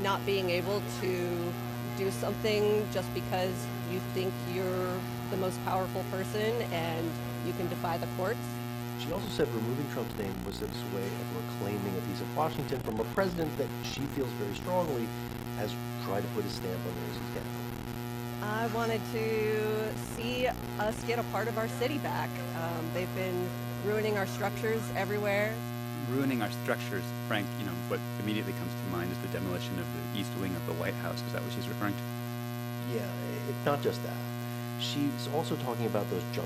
not being able to do something just because you think you're the most powerful person and you can defy the courts. She also said removing Trump's name was its way of reclaiming a piece of Washington from a president that she feels very strongly has tried to put his stamp on Rosie's death. I wanted to see us get a part of our city back. They've been ruining our structures everywhere. Ruining our structures, Frank, what immediately comes to mind is the demolition of the east wing of the White House. Is that what she's referring to? Yeah, it's not just that. She's also talking about those